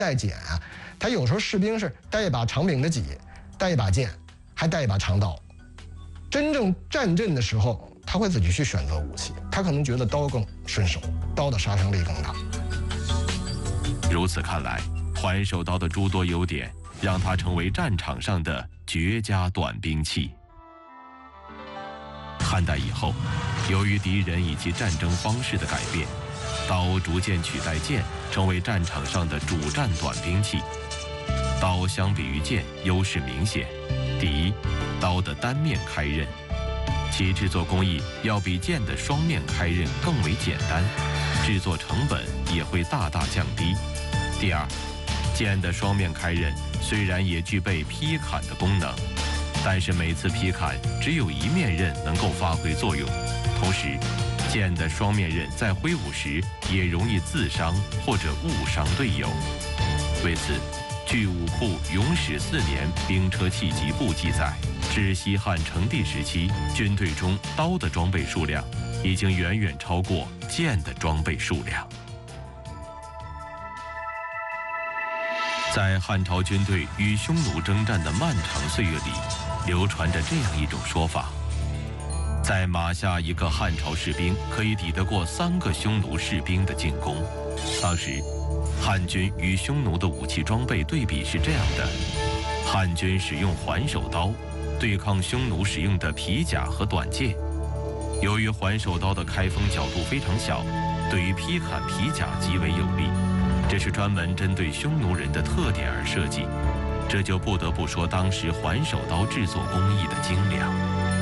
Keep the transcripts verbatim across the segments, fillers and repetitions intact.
带锏啊，他有时候士兵是带一把长柄的戟，带一把剑，还带一把长刀。真正战阵的时候，他会自己去选择武器，他可能觉得刀更顺手，刀的杀伤力更大。 如此看来，环手刀的诸多优点让它成为战场上的绝佳短兵器。汉代以后，由于敌人以及战争方式的改变，刀逐渐取代剑，成为战场上的主战短兵器。刀相比于剑优势明显。第一，刀的单面开刃，其制作工艺要比剑的双面开刃更为简单，制作成本也会大大降低。第二，剑的双面开刃虽然也具备劈砍的功能，但是每次劈砍只有一面刃能够发挥作用，同时剑的双面刃在挥舞时也容易自伤或者误伤队友。为此，据武库《永始四年兵车器集部》记载，至西汉成帝时期，军队中刀的装备数量已经远远超过剑的装备数量。在汉朝军队与匈奴征战的漫长岁月里，流传着这样一种说法：在马下一个汉朝士兵可以抵得过三个匈奴士兵的进攻。当时汉军与匈奴的武器装备对比是这样的：汉军使用环手刀对抗匈奴使用的皮甲和短剑。由于环手刀的开锋角度非常小，对于劈砍皮甲极为有利，这是专门针对匈奴人的特点而设计，这就不得不说当时环手刀制作工艺的精良。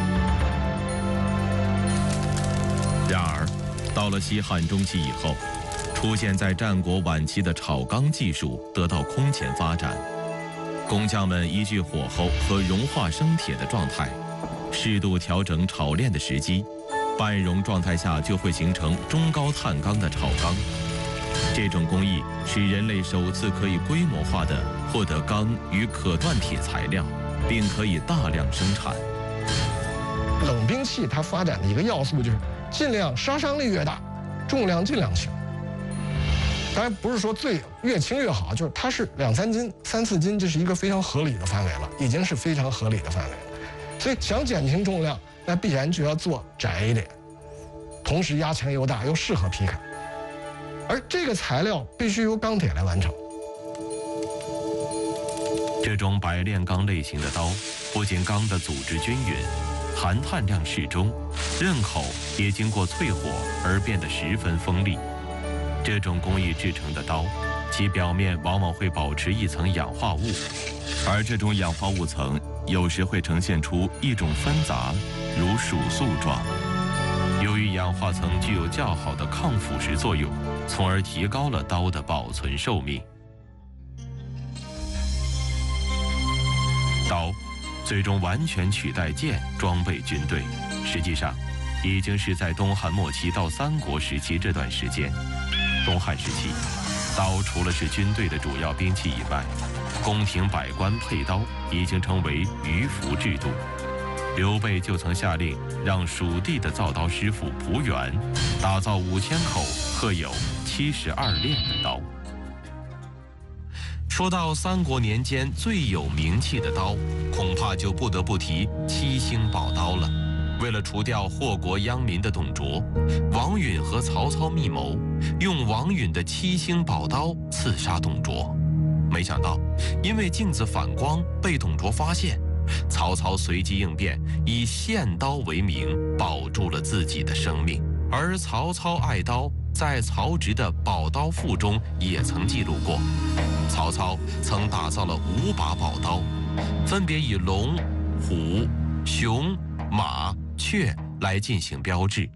然而，到了西汉中期以后，出现在战国晚期的炒钢技术得到空前发展，工匠们依据火候和融化生铁的状态，适度调整炒炼的时机，半熔状态下就会形成中高碳钢的炒钢。这种工艺使人类首次可以规模化地获得钢与可锻铁材料，并可以大量生产。 冷兵器它发展的一个要素就是尽量杀伤力越大，重量尽量轻。当然不是说最越轻越好，就是它是两三斤、三四斤，这是一个非常合理的范围了，已经是非常合理的范围了。所以想减轻重量，那必然就要做窄一点，同时压强又大，又适合劈砍。而这个材料必须由钢铁来完成。 这种百炼钢类型的刀，不仅钢的组织均匀，含碳量适中，刃口也经过淬火而变得十分锋利。这种工艺制成的刀，其表面往往会保持一层氧化物，而这种氧化物层有时会呈现出一种纷杂如鼠素状。由于氧化层具有较好的抗腐蚀作用，从而提高了刀的保存寿命。刀最终完全取代剑装备军队，实际上已经是在东汉末期到三国时期这段时间。东汉时期，刀除了是军队的主要兵器以外，宫廷百官佩刀已经成为鱼服制度。刘备就曾下令让蜀地的造刀师傅蒲原打造五千口刻有七十二炼的刀。说到三国年间最有名气的刀，恐怕就不得不提七星宝刀了。为了除掉祸国殃民的董卓，王允和曹操密谋，用王允的七星宝刀刺杀董卓。没想到，因为镜子反光被董卓发现，曹操随机应变，以献刀为名保住了自己的生命。而曹操爱刀，在曹植的《宝刀赋》中也曾记录过，曹操曾打造了五把宝刀，分别以龙、虎、熊、马、雀来进行标志。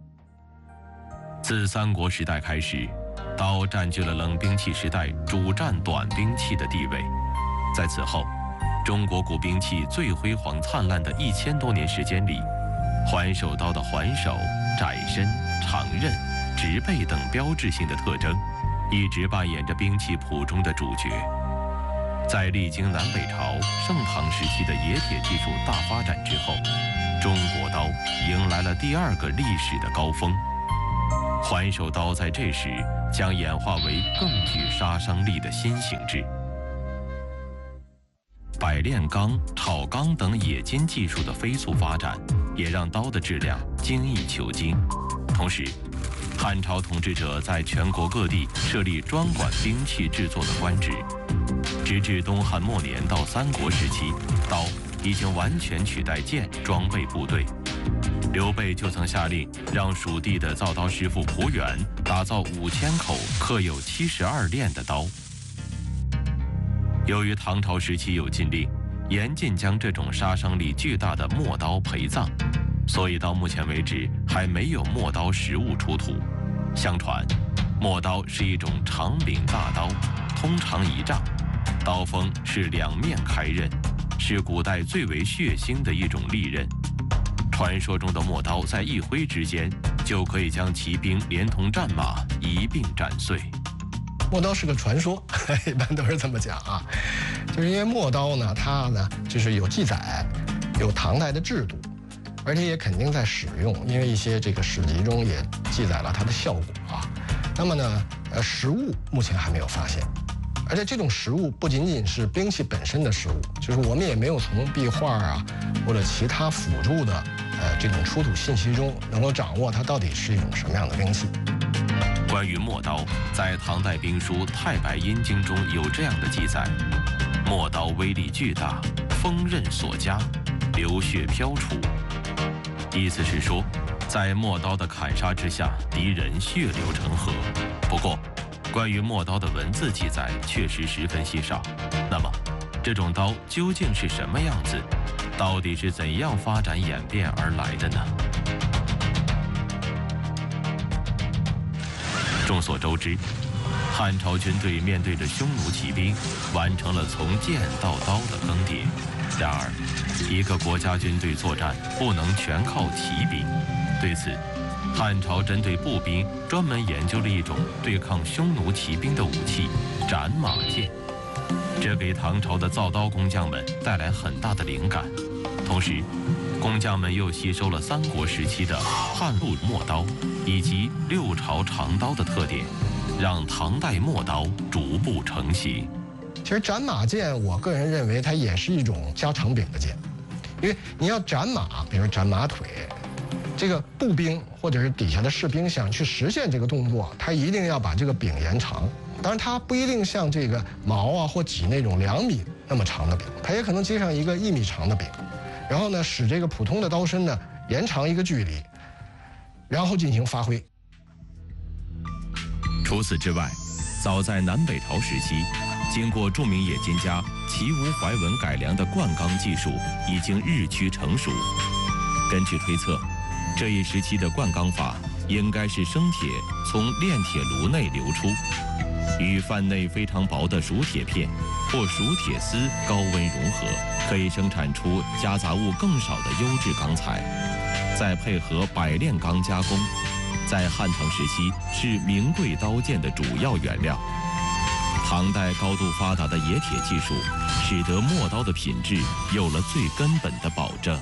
自三国时代开始，刀占据了冷兵器时代主战短兵器的地位。在此后，中国古兵器最辉煌灿烂的一千多年时间里，环手刀的环手、窄身、长刃、直背等标志性的特征，一直扮演着兵器谱中的主角。在历经南北朝、盛唐时期的冶铁技术大发展之后，中国刀迎来了第二个历史的高峰。 环首刀在这时将演化为更具杀伤力的新形制。百炼钢、炒钢等冶金技术的飞速发展，也让刀的质量精益求精。同时，汉朝统治者在全国各地设立专管兵器制作的官职，直至东汉末年到三国时期，刀已经完全取代剑装备部队。刘备就曾下令让蜀地的造刀师傅蒲原打造五千口刻有七十二链的刀。由于唐朝时期有禁令，严禁将这种杀伤力巨大的陌刀陪葬，所以到目前为止还没有陌刀实物出土。相传，陌刀是一种长柄大刀，通长一丈，刀锋是两面开刃，是古代最为血腥的一种利刃。传说中的陌刀在一挥之间就可以将骑兵连同战马一并斩碎。 陌刀是个传说，一般都是这么讲啊，就是因为陌刀呢，它呢就是有记载，有唐代的制度，而且也肯定在使用，因为一些这个史籍中也记载了它的效果啊。那么呢，呃，实物目前还没有发现，而且这种实物不仅仅是兵器本身的实物，就是我们也没有从壁画啊或者其他辅助的呃这种出土信息中能够掌握它到底是一种什么样的兵器。 关于陌刀，在唐代兵书《太白阴经》中有这样的记载：陌刀威力巨大，锋刃所加，流血飘杵。意思是说，在陌刀的砍杀之下，敌人血流成河。不过，关于陌刀的文字记载确实十分稀少。那么，这种刀究竟是什么样子？到底是怎样发展演变而来的呢？众所周知，汉朝军队面对着匈奴骑兵，完成了从剑到刀的更迭。然而，一个国家军队作战不能全靠骑兵。对此，汉朝针对步兵专门研究了一种对抗匈奴骑兵的武器——斩马剑。这给唐朝的造刀工匠们带来很大的灵感。同时，工匠们又吸收了三国时期的汉路陌刀以及六朝长刀的特点，让唐代陌刀逐步成型。 其实斩马剑，我个人认为它也是一种加长柄的剑，因为你要斩马，比如斩马腿，这个步兵或者是底下的士兵想去实现这个动作，他一定要把这个柄延长。当然，它不一定像这个矛啊或戟那种两米那么长的柄，它也可能接上一个一米长的柄。然后呢，使这个普通的刀身呢延长一个距离，然后进行发挥。 除此之外，早在南北朝时期，经过著名冶金家齐吴怀文改良的灌钢技术已经日趋成熟。根据推测，这一时期的灌钢法应该是生铁从炼铁炉内流出，与饭内非常薄的熟铁片或熟铁丝高温融合，可以生产出夹杂物更少的优质钢材，再配合百炼钢加工，在汉唐时期是名贵刀剑的主要原料。唐代高度发达的冶铁技术，使得陌刀的品质有了最根本的保证。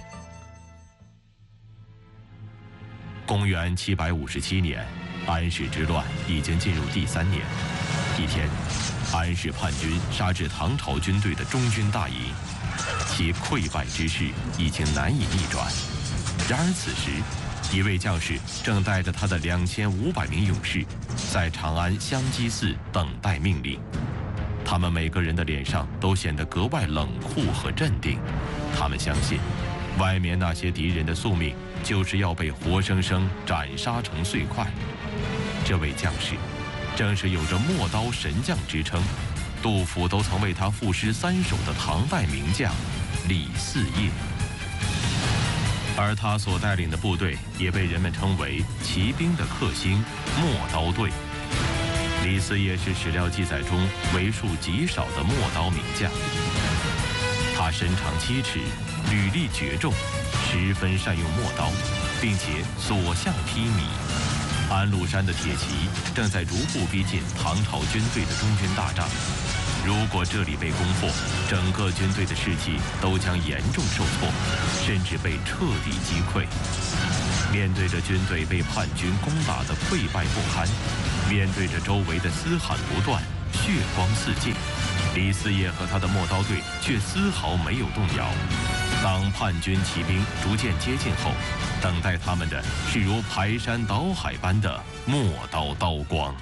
公元七百五十七年，安史之乱已经进入第三年。一天，安史叛军杀至唐朝军队的中军大营，其溃败之势已经难以逆转。然而此时，一位将士正带着他的两千五百名勇士，在长安香积寺等待命令。他们每个人的脸上都显得格外冷酷和镇定。他们相信，外面那些敌人的宿命就是要被活生生斩杀成碎块。这位将士正是有着陌刀神将之称，杜甫都曾为他赋诗三首的唐代名将李嗣业。而他所带领的部队也被人们称为骑兵的克星陌刀队。李嗣业是史料记载中为数极少的陌刀名将，他身长七尺，履历绝重，十分善用陌刀，并且所向披靡。安禄山的铁骑正在逐步逼近唐朝军队的中军大帐，如果这里被攻破，整个军队的士气都将严重受挫，甚至被彻底击溃。 面对着军队被叛军攻打得溃败不堪，面对着周围的嘶喊不断、血光四溅，李嗣业和他的陌刀队却丝毫没有动摇。当叛军骑兵逐渐接近后，等待他们的是如排山倒海般的陌刀刀光。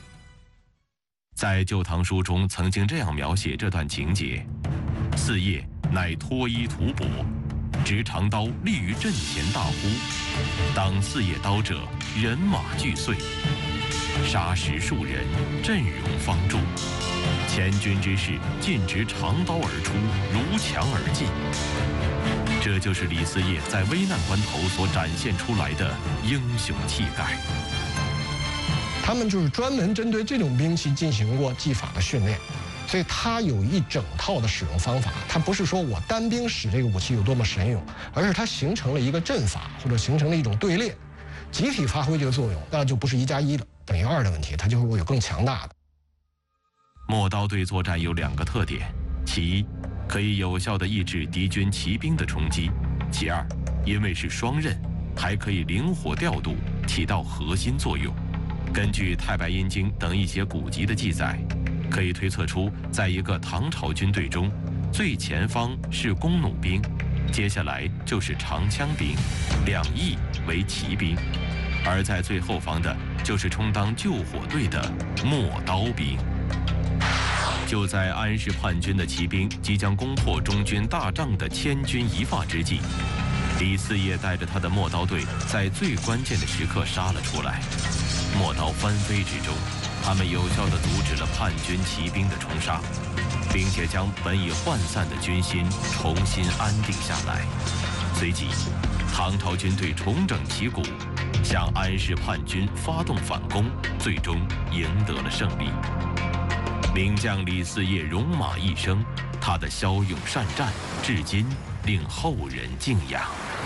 在《旧唐书》中曾经这样描写这段情节：嗣业乃脱衣吐帛，执长刀立于阵前，大呼：“当嗣业刀者，人马俱碎。杀十数人，阵容方住。前军之士尽执长刀而出，如墙而进。”这就是李嗣业在危难关头所展现出来的英雄气概。 他们就是专门针对这种兵器进行过技法的训练，所以他有一整套的使用方法。他不是说我单兵使这个武器有多么神勇，而是它形成了一个阵法，或者形成了一种队列，集体发挥这个作用，那就不是一加一了等于二的问题，它就会有更强大的。 陌刀队作战有两个特点：其一，可以有效地抑制敌军骑兵的冲击；其二，因为是双刃，还可以灵活调度，起到核心作用。根据《太白阴经》等一些古籍的记载，可以推测出，在一个唐朝军队中，最前方是弓弩兵，接下来就是长枪兵，两翼为骑兵，而在最后方的就是充当救火队的陌刀兵。就在安氏叛军的骑兵即将攻破中军大帐的千钧一发之际，李嗣业带着他的陌刀队在最关键的时刻杀了出来。陌刀翻飞之中，他们有效地阻止了叛军骑兵的冲杀，并且将本已涣散的军心重新安定下来。随即，唐朝军队重整旗鼓，向安氏叛军发动反攻，最终赢得了胜利。名将李嗣业戎马一生，他的骁勇善战至今令后人敬仰。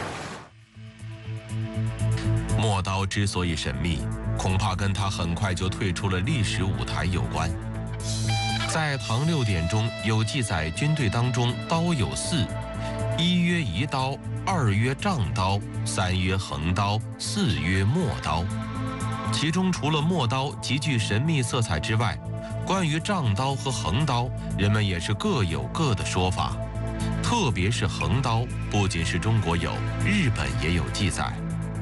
陌刀之所以神秘，恐怕跟他很快就退出了历史舞台有关。在《唐六典》中有记载，军队当中刀有四：一曰移刀，二曰杖刀，三曰横刀，四曰陌刀。其中除了陌刀极具神秘色彩之外，关于杖刀和横刀，人们也是各有各的说法。特别是横刀，不仅是中国有，日本也有记载。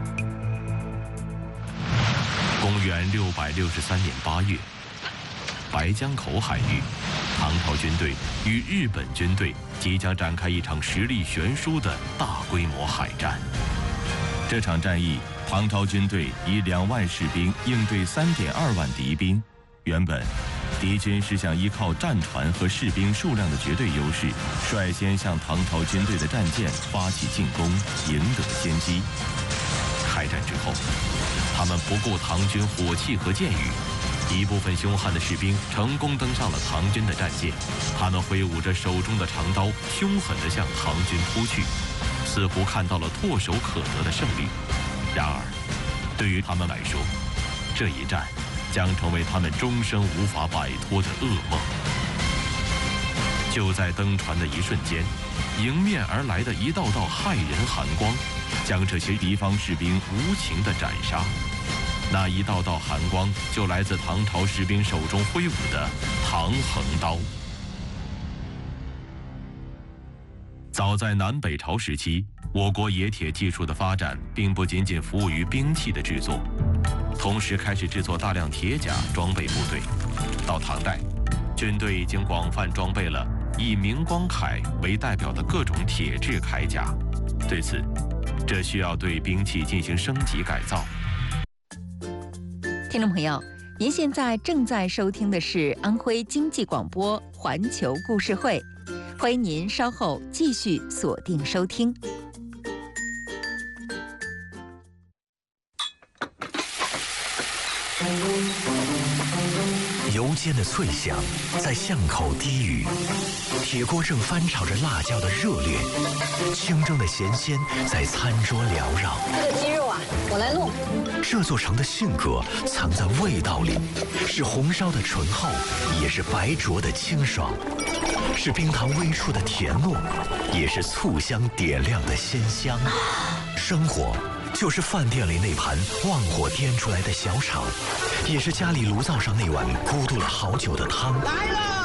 公元六百六十三年八月，白江口海域，唐朝军队与日本军队即将展开一场实力悬殊的大规模海战。这场战役，唐朝军队以两万士兵应对三点二万敌兵。原本，敌军是想依靠战船和士兵数量的绝对优势，率先向唐朝军队的战舰发起进攻，赢得先机。开战之后，他们不顾唐军火器和箭雨，一部分凶悍的士兵成功登上了唐军的战舰，他们挥舞着手中的长刀，凶狠地向唐军扑去，似乎看到了唾手可得的胜利。然而，对于他们来说，这一战将成为他们终生无法摆脱的噩梦。就在登船的一瞬间，迎面而来的一道道骇人寒光，将这些敌方士兵无情地斩杀。那一道道寒光，就来自唐朝士兵手中挥舞的唐横刀。早在南北朝时期，我国冶铁技术的发展并不仅仅服务于兵器的制作，同时开始制作大量铁甲装备部队。到唐代，军队已经广泛装备了以明光铠为代表的各种铁制铠甲。对此，这需要对兵器进行升级改造。 听众朋友，您现在正在收听的是安徽经济广播环球故事会，欢迎您稍后继续锁定收听。 油煎的脆响在巷口低语，铁锅正翻炒着辣椒的热烈，清蒸的咸鲜在餐桌缭绕。 这个鸡肉啊，我来弄。 这座城的性格藏在味道里，是红烧的醇厚，也是白灼的清爽，是冰糖微出的甜糯，也是醋香点亮的鲜香。生活就是饭店里那盘旺火颠出来的小炒，也是家里炉灶上那碗咕嘟了好久的汤。 来了。